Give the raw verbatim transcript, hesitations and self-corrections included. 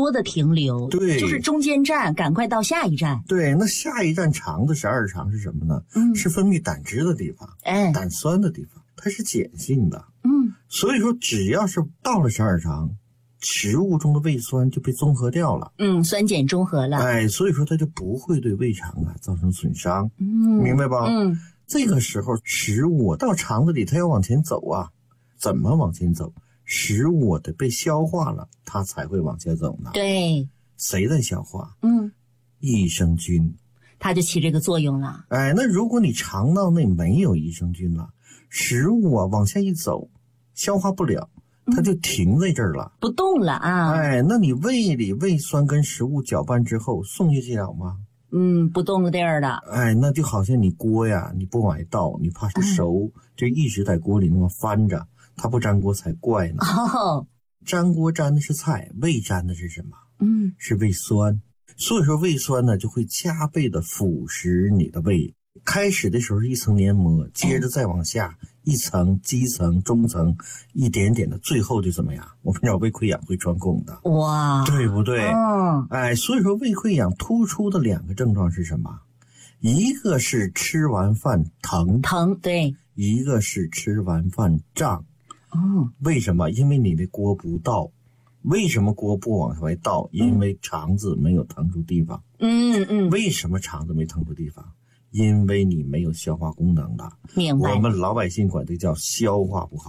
多的停留， 对， 就是中间站，赶快到下一站。 对，那下一站肠子十二肠是什么呢？嗯，是分泌胆汁的地方，哎，胆酸的地方，它是碱性的。嗯，所以说只要是到了十二肠，食物中的胃酸就被中和掉了。 嗯，酸碱中和了。 哎，所以说它就不会对胃肠啊造成损伤。嗯，明白吧？ 嗯， 这个时候食物到肠子里，它要往前走啊，怎么往前走？食物得被消化了，它才会往前走呢。 对， 谁在消化？ 嗯， 益生菌， 它就起这个作用了。 哎，那如果你肠道内没有益生菌了，食物啊往下一走，消化不了，它就停在这儿了， 嗯、不动了啊。 哎，那你胃里胃酸跟食物搅拌之后送下去了吗？ 嗯，不动了地儿了。 哎，那就好像你锅呀，你不往外倒，你怕是熟，嗯、就一直在锅里那么翻着。它不粘锅才怪呢。哦，粘锅粘的是菜，胃粘的是什么？嗯，是胃酸。所以说胃酸呢就会加倍的腐蚀你的胃。开始的时候是一层黏膜，接着再往下、嗯、一层基层、中层，一点点的，最后就怎么样？我们叫胃溃疡会穿孔的。哇，对不对？嗯，哎，所以说胃溃疡突出的两个症状是什么？一个是吃完饭疼， 疼，对； 一个是吃完饭胀。 哦， 为什么？因为你的锅不倒。为什么锅不往外倒？因为肠子没有腾出地方。 嗯嗯。 为什么肠子没腾出地方？因为你没有消化功能了。 明白。 我们老百姓管这叫消化不好。